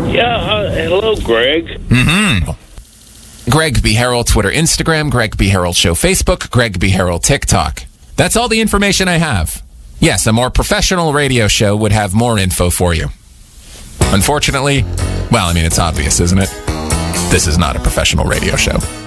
Yeah, hello, Greg. Greg B. Harrell, Twitter, Instagram, Greg B. Harrell Show, Facebook, Greg B. Harrell, TikTok. That's all the information I have. Yes, a more professional radio show would have more info for you. Unfortunately, well, I mean, it's obvious, isn't it? This is not a professional radio show.